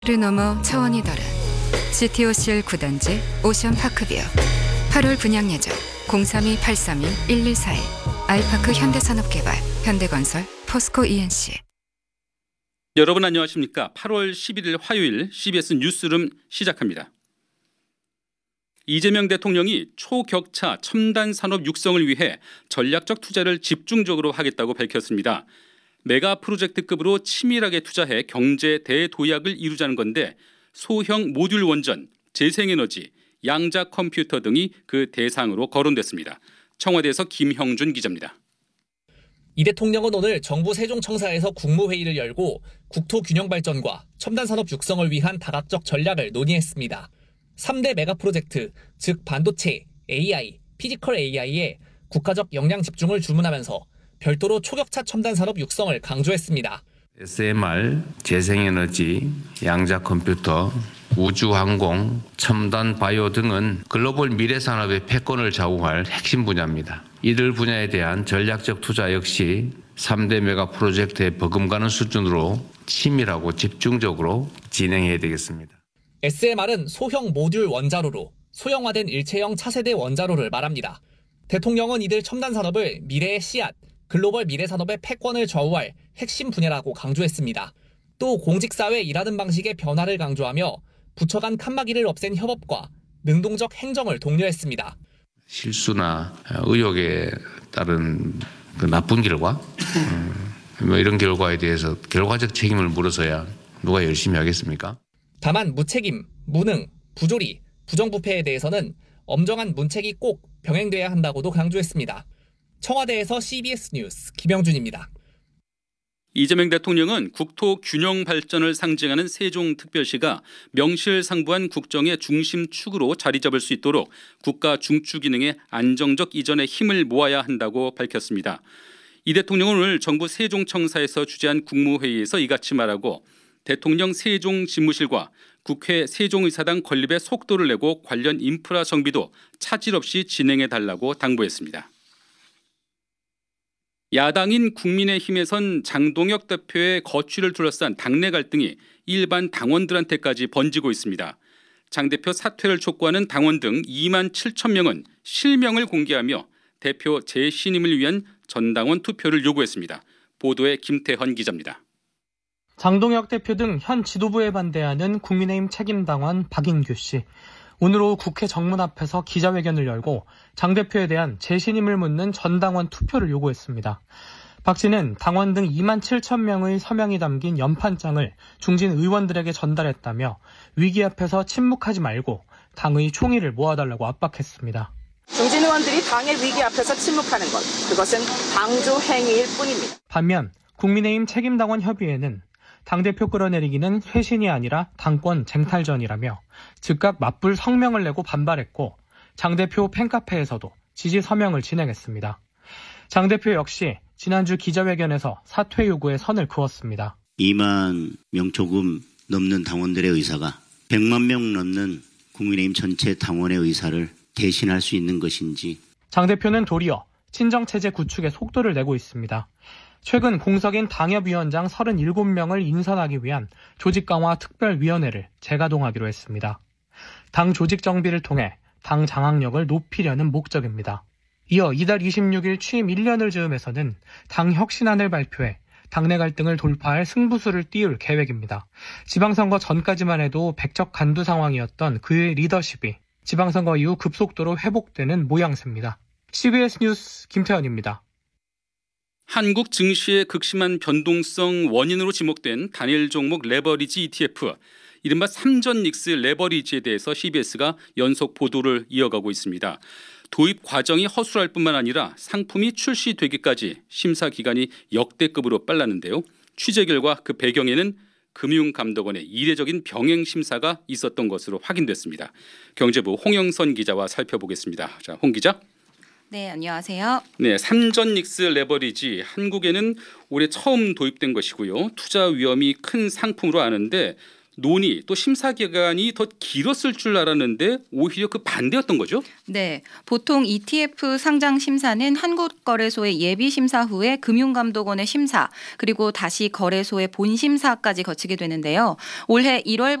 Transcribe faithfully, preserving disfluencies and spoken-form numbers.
를 넘어 차원이 다른 씨티오씨엘 구단지 오션파크뷰 팔월 분양 예정 공삼이 팔삼이 일일사일 아이파크 현대산업개발 현대건설 포스코 이엔씨. 여러분 안녕하십니까? 팔월 십일일 화요일 씨비에스 뉴스룸 시작합니다. 이재명 대통령이 초격차 첨단 산업 육성을 위해 전략적 투자를 집중적으로 하겠다고 밝혔습니다. 메가 프로젝트급으로 치밀하게 투자해 경제 대도약을 이루자는 건데 소형 모듈 원전, 재생에너지, 양자 컴퓨터 등이 그 대상으로 거론됐습니다. 청와대에서 김형준 기자입니다. 이 대통령은 오늘 정부 세종청사에서 국무회의를 열고 국토균형발전과 첨단산업 육성을 위한 다각적 전략을 논의했습니다. 삼 대 메가 프로젝트, 즉 반도체, 에이아이, 피지컬 에이아이에 국가적 역량 집중을 주문하면서 별도로 초격차 첨단산업 육성을 강조했습니다. 에스엠알, 재생에너지, 양자 컴퓨터, 우주항공, 첨단 바이오 등은 글로벌 미래산업의 패권을 좌우할 핵심 분야입니다. 이들 분야에 대한 전략적 투자 역시 삼 대 메가 프로젝트에 버금가는 수준으로 치밀하고 집중적으로 진행해야 되겠습니다. 에스엠알은 소형 모듈 원자로로 소형화된 일체형 차세대 원자로를 말합니다. 대통령은 이들 첨단 산업을 미래의 씨앗, 글로벌 미래산업의 패권을 좌우할 핵심 분야라고 강조했습니다. 또 공직사회 일하는 방식의 변화를 강조하며 부처 간 칸막이를 없앤 협업과 능동적 행정을 독려했습니다. 실수나 의혹에 따른 그 나쁜 결과, 음, 뭐 이런 결과에 대해서 결과적 책임을 물어서야 누가 열심히 하겠습니까? 다만 무책임, 무능, 부조리, 부정부패에 대해서는 엄정한 문책이 꼭 병행돼야 한다고도 강조했습니다. 청와대에서 씨비에스 뉴스 김영준입니다. 이재명 대통령은 국토 균형 발전을 상징하는 세종특별시가 명실상부한 국정의 중심축으로 자리 잡을 수 있도록 국가 중추 기능의 안정적 이전에 힘을 모아야 한다고 밝혔습니다. 이 대통령은 오늘 정부 세종청사에서 주재한 국무회의에서 이같이 말하고 대통령 세종집무실과 국회 세종의사당 건립에 속도를 내고 관련 인프라 정비도 차질 없이 진행해달라고 당부했습니다. 야당인 국민의힘에선 장동혁 대표의 거취를 둘러싼 당내 갈등이 일반 당원들한테까지 번지고 있습니다. 장 대표 사퇴를 촉구하는 당원 등 이만 칠천 명은 실명을 공개하며 대표 재신임을 위한 전당원 투표를 요구했습니다. 보도에 김태헌 기자입니다. 장동혁 대표 등 현 지도부에 반대하는 국민의힘 책임당원 박인규 씨. 오늘 오후 국회 정문 앞에서 기자회견을 열고 장 대표에 대한 재신임을 묻는 전당원 투표를 요구했습니다. 박 씨는 당원 등 이만 칠천 명의 서명이 담긴 연판장을 중진 의원들에게 전달했다며 위기 앞에서 침묵하지 말고 당의 총의를 모아달라고 압박했습니다. 중진 의원들이 당의 위기 앞에서 침묵하는 것, 그것은 방조 행위일 뿐입니다. 반면 국민의힘 책임당원 협의회는 당대표 끌어내리기는 쇄신이 아니라 당권 쟁탈전이라며 즉각 맞불 성명을 내고 반발했고 장 대표 팬카페에서도 지지 서명을 진행했습니다. 장 대표 역시 지난주 기자회견에서 사퇴 요구에 선을 그었습니다. 이만 명 조금 넘는 당원들의 의사가 백만 명 넘는 국민의힘 전체 당원의 의사를 대신할 수 있는 것인지. 장 대표는 도리어 친정체제 구축에 속도를 내고 있습니다. 최근 공석인 당협위원장 서른일곱 명을 인선하기 위한 조직강화 특별위원회를 재가동하기로 했습니다. 당 조직 정비를 통해 당 장악력을 높이려는 목적입니다. 이어 이달 이십육일 취임 일 년을 즈음해서는 당 혁신안을 발표해 당내 갈등을 돌파할 승부수를 띄울 계획입니다. 지방선거 전까지만 해도 백척 간두 상황이었던 그의 리더십이 지방선거 이후 급속도로 회복되는 모양새입니다. 씨비에스 뉴스 김태현입니다. 한국 증시의 극심한 변동성 원인으로 지목된 단일 종목 레버리지 이티에프, 이른바 삼전 닉스 레버리지에 대해서 씨비에스가 연속 보도를 이어가고 있습니다. 도입 과정이 허술할 뿐만 아니라 상품이 출시되기까지 심사 기간이 역대급으로 빨랐는데요. 취재 결과 그 배경에는 금융감독원의 이례적인 병행 심사가 있었던 것으로 확인됐습니다. 경제부 홍영선 기자와 살펴보겠습니다. 자, 홍 기자. 네, 안녕하세요. 네, 삼전 닉스 레버리지 한국에는 올해 처음 도입된 것이고요. 투자 위험이 큰 상품으로 아는데 논의 또 심사 기간이 더 길었을 줄 알았는데 오히려 그 반대였던 거죠? 네, 보통 이티에프 상장 심사는 한국거래소의 예비 심사 후에 금융감독원의 심사 그리고 다시 거래소의 본 심사까지 거치게 되는데요. 올해 일월